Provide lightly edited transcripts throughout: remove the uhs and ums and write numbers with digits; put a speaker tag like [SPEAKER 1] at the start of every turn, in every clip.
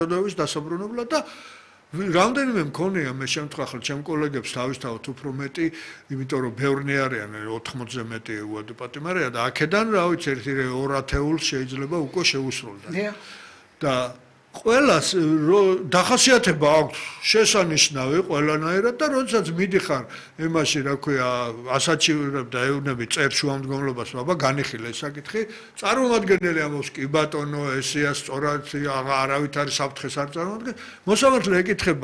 [SPEAKER 1] საზოგადოების დასაბრუნებლად და რამდენიმე მქონია მე შემთხვევით ახლა ჩემ კოლეგებს თავისთავად უფრო მეტი, იმიტომ რომ ბევრნი არიან 80-ზე მეტი უადო პატიმარია და აქედან რა ვიცი ერთი 2 ათეულს შეიძლება უკვე შეუსრულდა. და ყველას დახასიათება აქვს შესანიშნავი ყველანაირად და როდესაც მიდიხარ იმაში რა ქვია ასაჩივრებ და ეუბნები წერ შუამდგომლობას აბა განიხილე საკითხი წარმომადგენელი ამბობს კი ბატონო ესეა სწორად არავით არის საფრთხეს არ წარმოადგენს მოსამართლე ეკითხება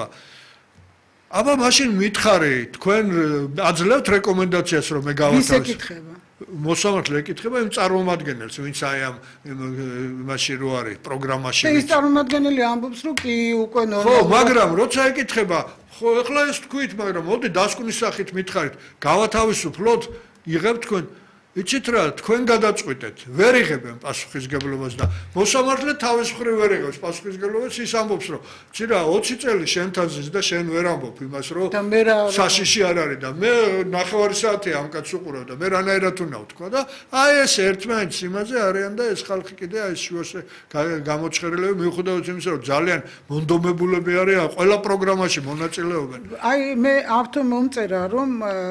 [SPEAKER 1] აბა მაშინ მითხარი თქვენ აძლევთ რეკომენდაციას რომ მე გავათავისუფლო
[SPEAKER 2] ვის ეკითხება
[SPEAKER 1] მოსამართლე ეკითხება იმ წარმომადგენელს ვინც აი ამ იმაში რო არის პროგრამაში
[SPEAKER 2] და ის წარმომადგენელი ამბობს რომ კი უკვე ნორმალურად
[SPEAKER 1] ხო მაგრამ როცა ეკითხება ხო ეხლა ეს თქვით მაგრამ მოდი დასკვნის სახით მითხარით გავათავისუფლოთ იღებთ თქვენ იცით რა თქვენ გადაწყვიტეთ ვერ იღებენ პასუხისგებლობას და მოსამართლე თავის მხრივ ვერ იღებს პასუხისგებლობას ის ამბობს რომ ცი რა 20 წელი შენთან ზის და შენ ვერ ამბობ იმას რომ საშიში არ არის და მე 9 საათი ამ კაცს უყურავ და მე რანაირად უნდა ვთქვა და აი ეს ერთმანეთს იმაზე არიან და ეს ხალხი კიდე აი შუაზე გამოჩხერილები მიუხედავად იმისა რომ ძალიან მონდომებულები არიან ყველა პროგრამაში მონაწილეობენ
[SPEAKER 2] აი მე ავთო მომწერა რომ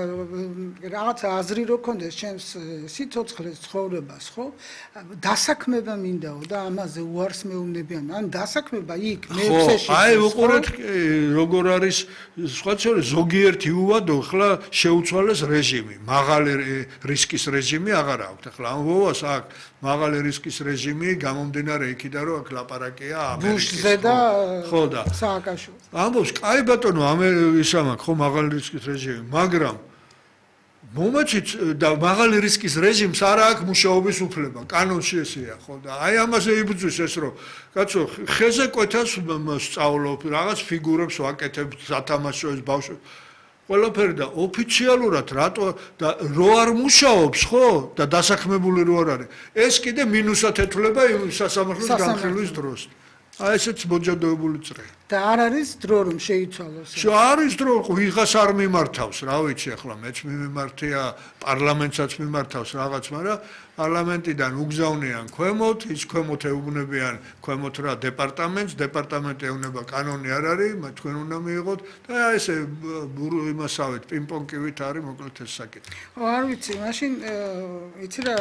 [SPEAKER 2] რაღაცა აზრი რო კონდეს ჩემს სიცოცხლეს ცხოვრებას ხო დასაქმება მინდაო და ამაზე უარს მეუბნებიან ან დასაქმება იქ მეექვსეში
[SPEAKER 1] აი უყურეთ როგორ არის სხვა შორის ზოგიერთი უვადო ხლა შეუცვალეს რეჟიმი მაღალი რისკის რეჟიმი აღარ აქვს ახლა ამ ვოვას აქვს მაღალი რისკის რეჟიმი გამომდინარე იქიდან რომ აქ ლაპარაკია
[SPEAKER 2] ბუშზე და
[SPEAKER 1] ხო და
[SPEAKER 2] სააკაშვილს
[SPEAKER 1] ამბობს კაი ბატონო ისამ აქვს ხო მაღალი რისკის რეჟიმი მაგრამ მომეჩით და მაღალი რისკის რეჟიმს არ აქვს მუშაობის უფლება კანონში ესეა ხო და აი ამაზე იბრძვის ეს რომ კაცო ხეზე კვეთას სწავლობ რაღაც ფიგურებს ვაკეთებ სათამაშოებს ბავშვებს ყველაფერი და ოფიციალურად რატო და რო არ მუშაობს ხო და დასაქმებული რო არ არის ეს კიდე მინუსად ეთვლება იმ სასამართლოს განხილვის დროს აი ესეც მოჯადოებული წრე
[SPEAKER 2] და არ არის დრო რომ შეიცვალოს
[SPEAKER 1] არის დრო ვიღას არ მიმართავს რა ვიცი ახლა მეც მიმართია პარლამენტსაც მიმართავს რაღაც მაგრამ პარლამენტიდან უგზავნიან ქვემოთ ის ქვემოთ ეუბნებიან ქვემოთ რა დეპარტამენტი ეუბნება კანონი არ არის თქვენ უნდა მიიღოთ და ესე იმასავით პინგ-პონგივით არის მოკლედ ეს საკითხი
[SPEAKER 2] ხო არ ვიცი მაშინ იცი რა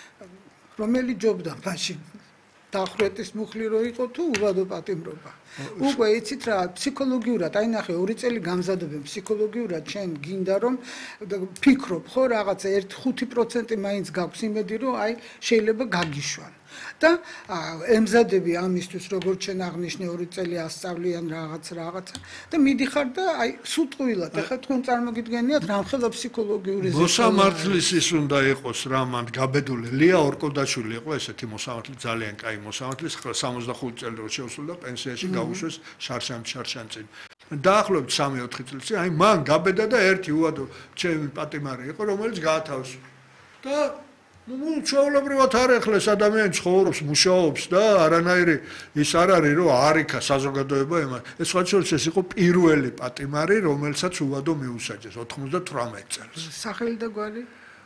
[SPEAKER 2] რომელი ჯობდა მაშინ დახრეტის მუხლი რო იყო თუ უვადო პატიმრობა უკვე იცით რა ფსიქოლოგიურად აი ნახე 2 წელი გამზადებენ ფსიქოლოგიურად შენ გინდა რომ ფიქრობ ხო რაღაცა 1-5% მაინც გაქვს იმედი რომ აი შეიძლება გაგიშვან და ემზადები ამისთვის როგორც შენ აღნიშნე 2 წელი ასწავლიან რაღაცა და მიდიხარ და აი სუტყვილად ახლა თქვენ წარმოგიდგენიათ რამხელა ფსიქოლოგიური
[SPEAKER 1] მოსამართლის ის უნდა იყოს რა მანდ გაბედული ლია ორკოდაშვილი იყო ესეთი მოსამართლე ძალიან კაი მოსამართლის 65 წელი რო შეუსრულდა პენსიაში გაუშვეს შარშან წინ დაახლოებით 3-4 წელს აი მან გაბედა და ერთი უადო ჩემი პატიმარი იყო რომელიც გაათავისუფლა და ну ჩაოლებრივად არ ეხლეს ადამიანი ცხოვრობს მუშაობს და არანაირი ის არ არის რომ არიქა საზოგადოება ეს სხვა შორის ეს იყო პირველი პატიმარი რომელსაც უვადო მიუსაჯეს 98 წელს
[SPEAKER 2] სახელი და გვარი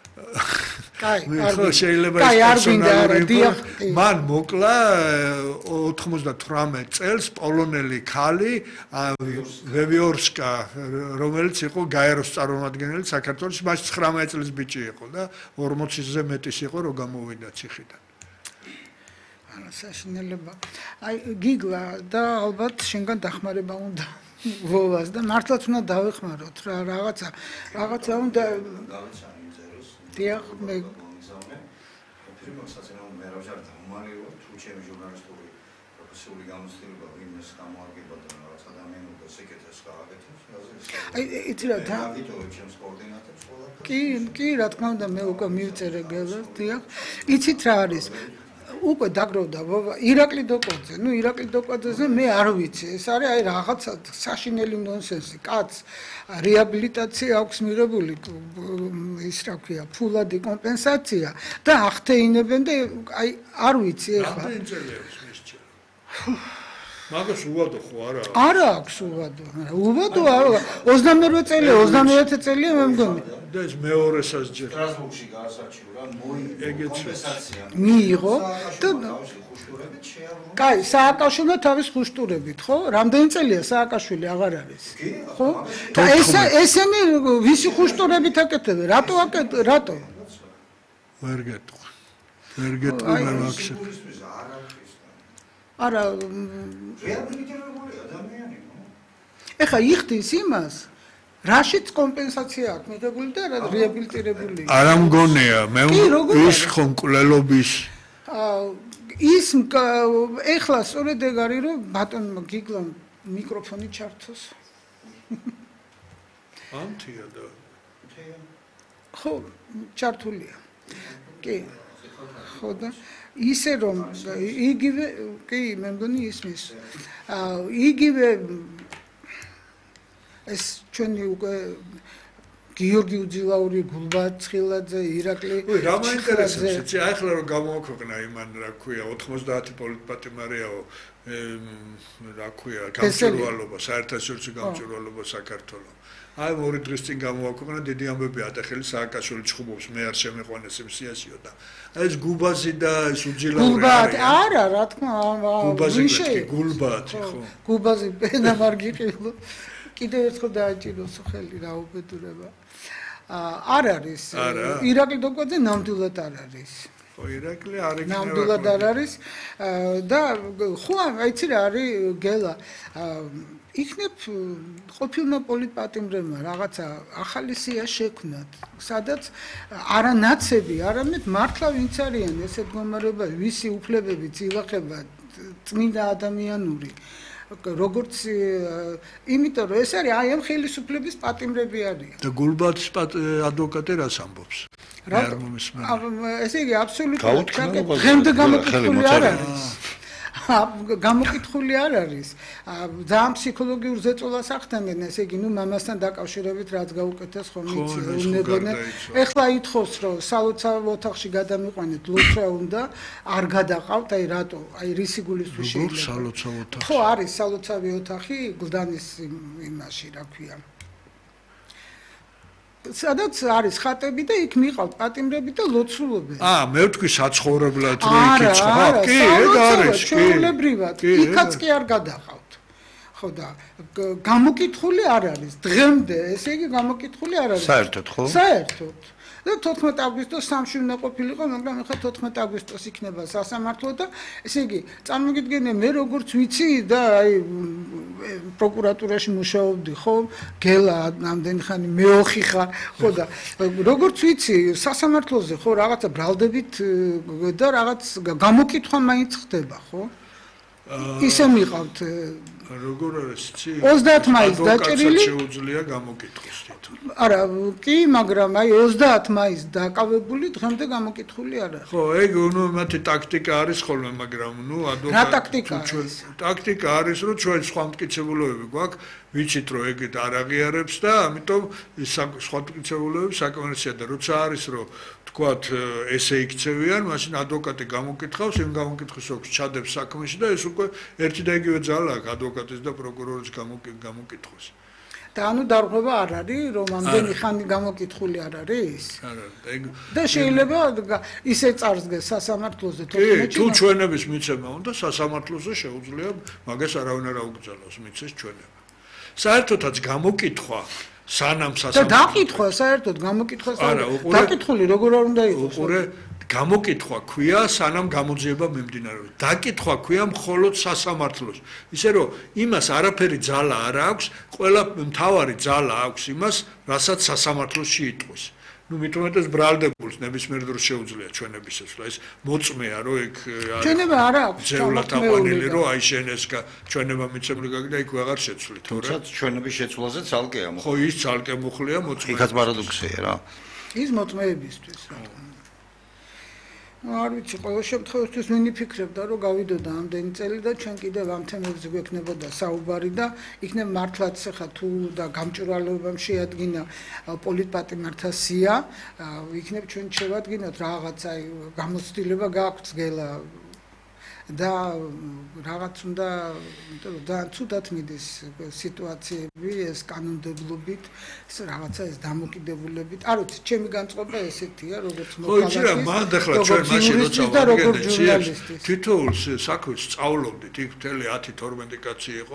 [SPEAKER 2] კაი
[SPEAKER 1] შეიძლება მან მოკლა 98 წელს პოლონელი ქალი ვევიორსკა რომელიც იყო გაეროს წარმომადგენელი საქართველოს მას 19 წლის ბიჭი იყო და 40-ზე მეტის იყო რომ გამოვიდა ციხიდან
[SPEAKER 2] არა საშინელება აი გიგლა და ალბათ შენგან დახმარება უნდა ვოვას და მართლაც უნდა დავეხმაროთ რა რაღაცა უნდა დიახ მე
[SPEAKER 3] ფილმსაც მე რა ვჟარ დამალეო თუ ჩემი ჟურნალისტური პროფესიული გამოცდილება იმას გამოარგება და რაღაც ადამიანი უნდა სეკრეტარს გააკეთოს
[SPEAKER 2] აი იცი რა და
[SPEAKER 3] ჩემს კოორდინატორს
[SPEAKER 2] კი რა თქმა უნდა მე უკვე მივწერე გელას დიახ იცით რა არის უკვე დაგროვდა ირაკლი დოკვაძე ნუ ირაკლი დოკვაძეზე მე არ ვიცი ეს არის აი რაღაცა საშინელი ნონსენსი კაც რეაბილიტაცია აქვს მიღებული ის რა ქვია ფულადი კომპენსაცია და ახთეინებენ და აი არ ვიცი ეხლა
[SPEAKER 1] მაგას უვადო ხო არა?
[SPEAKER 2] არა აქვს უვადო. უვადო არა. 22 წელია, 22 წელია მე მგონი.
[SPEAKER 1] და ეს მეორესაც ჯერ.
[SPEAKER 3] სტრასბურგში გაასარჩივრა, კომპენსაცია.
[SPEAKER 2] მიიღო და კაი, სააკაშვილმა თავის ხუშტურებით, ხო? რამდენი წელია სააკაშვილი აღარ არის. ხო? და ესენი ვისი ხუშტურებით აკეთებენ? რატო?
[SPEAKER 1] ვერ გეტყვი. ვერ გეტყვი მე მაგას.
[SPEAKER 2] არა,
[SPEAKER 3] რეაბილიტირებული ადამიანი.
[SPEAKER 2] ეხა იხდის იმას, რაშიც კომპენსაცია აქვს მიღებული და რა რეაბილიტირებული.
[SPEAKER 1] არა მგონია, მე ის ხომ კვლელობის
[SPEAKER 2] ის ეხლა სწორედ ეგ არის რომ ბატონმა გიგლამ მიკროფონი ჩართოს.
[SPEAKER 1] ანთია და
[SPEAKER 2] ხო, ჩართულია. კი. ხო და ისე რომ იგივე კი მე მგონი ისმის. იგივე ეს ჩვენი უკვე გიორგი უძილაური, გულბად ცხილაძე, ირაკლი.
[SPEAKER 1] რა მაინტერესებს, იცი, ახლა რომ გამოაქვეყნა იმან რა ქვია 90 პოლიტპატიმარეაო რა ქვია გამჭვირვალობა, საერთაშორისო გამჭვირვალობა საქართველოს. აი ორი დღის წინ გამოაქვეყნა დიდი ამბები ატეხელი სააკაშვილი ჩხუბობს მე არ შემეყვანეს იმ სიასიო და აი ეს გუბაზი და ეს უძილაური
[SPEAKER 2] არა რა თქმა
[SPEAKER 1] გუბაზი მეთქი გულბათი ხო
[SPEAKER 2] გუბაზი პენა მარგიყილო კიდევ ერთხელ დააჭიროს ხელი რა უბედურება არ არის ირაკლი დოკვაძე ნამდვილად არ არის
[SPEAKER 1] ხო ირაკლი არ იქნება
[SPEAKER 2] ნამდვილად არ არის და ხო აიცი რა არის გელა იქნებ ყოფილმა პოლიტპატიმრებმა რაღაცა ახალი სია შექმნათ, სადაც არანაცები, არამედ მართლა ვინც არიან ესე მდგომარეობა, ვისი უფლებებიც ილახება წმინდა ადამიანური, როგორც იმიტომ რომ ეს არის აი ამ ხელისუფლების პატიმრები არიან.
[SPEAKER 1] და გულბათის ადვოკატი რას ამბობს?
[SPEAKER 2] ესე იგი აბსოლუტურად დღემდე გამოკითხული არ არის. გამოკითხული არ არის. ძალიან ფსიქოლოგიურ ზეწოლას ახდენენ, ესე იგი, ნუ მამასთან დაკავშირებით რაც გაუკეთეს ხომ იცი, უნებოდნენ. ეხლა ითხოვს, რომ სალოცავ ოთახში გადამიყვანეთ, ლოცვა უნდა, არ გადაყავთ, აი რატო? აი რისი გულისთვის შეიძლება?
[SPEAKER 1] როგორ სალოცავ ოთახი?
[SPEAKER 2] ხო, არის სალოცავი ოთახი გლდანის იმაში, რა ქვია. სადაც არის ხატები და იქ მიყავთ პატიმრები და ლოცულობენ.
[SPEAKER 1] მე ვთქვი საცხოვრებლად რო იქიცხა. კი, ეგ არის.
[SPEAKER 2] ჩვეულებრივად. იქაც კი არ გადაყავთ. ხო და გამოკითხული არ არის. დღემდე, ესე იგი გამოკითხული არ არის.
[SPEAKER 4] საერთოდ ხო?
[SPEAKER 2] საერთოდ. და 14 აგვისტოს 3-ში უნდა ყოფილიყო, მაგრამ ახლა 14 აგვისტოს იქნება სასამართლო და ესე იგი, წარმოგიდგენე მე როგორც ვიცი და აი პროკურატურაში მუშაობდი, ხო? გელა ამდენი ხანი მეოხი ხარ, ხო და როგორც ვიცი, სასამართლოზე ხო რაღაცა ბრალდებით და რაღაც გამოკითხვა მაინც ხდება, ხო? ისე მიყავთ
[SPEAKER 1] როგორ არის ცი
[SPEAKER 2] 30 მაისს დაჭერილი
[SPEAKER 1] შეუძლია გამოკითხოს თვითონ
[SPEAKER 2] არა კი მაგრამ აი 30 მაისს დაკავებული დღემდე გამოკითხული არ არის
[SPEAKER 1] ხო ეგ ნუ მათი ტაქტიკა არის ხოლმე მაგრამ ნუ
[SPEAKER 2] რა ტაქტიკა არის
[SPEAKER 1] ტაქტიკა არის რომ ჩვენ სხვა მტკიცებულებები გვაქვს ვიცით რომ ეგეთ არ აღიარებს და ამიტომ სხვა მტკიცებულებები საკმარისია და როცა არის რომ თქვათ ესე იქცევიან მაშინ ადვოკატი გამოკითხავს იმ გამოკითხვის ოქს ჩადებს საქმეში და ეს უკვე ერთი და იგივე ძალა აქვს ადვოკატის და პროკურორის გამოკითხვის
[SPEAKER 2] და ანუ დარღვევა არ არის რომ ამდენი ხანი გამოკითხული არ არის
[SPEAKER 1] არა
[SPEAKER 2] და შეიძლება ისე წარსდგეს სასამართლოზე
[SPEAKER 1] თუ ჩვენების მიცემა უნდა სასამართლოზე შეუძლია მაგას არავინ არ აუგზავნოს მიცეს ჩვენება საერთოდაც გამოკითხვა სანამ
[SPEAKER 2] და დაკითხვა საერთოდ გამოკითხვა დაკითხული როგორ არ უნდა იყოს
[SPEAKER 1] უყურე გამოკითხვა ქვია სანამ გამოძიება მიმდინარეობს დაკითხვა ქვია მხოლოდ სასამართლოს ისე რომ იმას არაფერი ძალა არ აქვს ყველა მთავარი ძალა აქვს იმას რასაც სასამართლოში იტყვის ну მithumetes ბრალდებულს ნებისმიერ დროს შეუძლია ჩვენების შესვლა ეს მოწმეა რომ ეგ
[SPEAKER 2] ჩვენება არ აქვს
[SPEAKER 1] ძევლად აყვანილი რომ აი შენ ეს ჩვენება მიცემული გაგდა იქ ვეღარ შეცვლით
[SPEAKER 4] თუმცა ჩვენების შეცვლაზე ცალკეა
[SPEAKER 1] ხო ის ცალკე მოხლია მოწმე
[SPEAKER 4] იქაც პარადოქსია რა
[SPEAKER 2] ის მოწმეებისთვის რა არ ვიცი ყოველ შემთხვევაში ვინ იფიქრებდა რომ გავიდოდა ამდენი წელი და ჩვენ კიდევ ამ თემებზე გვექნებოდა საუბარი და იქნებ მართლაც ხა თუ და გამჭვირვალობამ შეადგინა პოლიტპატიმართა სია იქნებ ჩვენ შევადგინოთ რაღაც აი გამოცდილება გააქვს გელა და რაღაც უნდა, იმიტომ რომ ძალიან ცუდად მიდის სიტუაციები ეს კანონმდებლობით, ეს რაღაცა ეს დამოკიდებულებით. არ ვიცი, ჩემი განწყობა ესეთია, როგორც
[SPEAKER 1] მოქალაქის. ხო, იცი რა, მანდ ახლა ჩვენ მაშინ როცა
[SPEAKER 2] ვარგენდით,
[SPEAKER 1] თითოეულ საქმეს სწავლობდით, იქ მთელი 10-12 კაცი იყო.